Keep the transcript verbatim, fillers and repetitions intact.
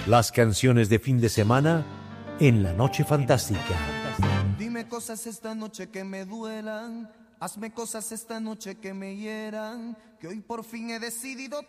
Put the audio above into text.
Las canciones de fin de semana en La Noche Fantástica. Dime cosas esta noche que me duelan, hazme cosas esta noche que me hieran, que hoy por fin he decidido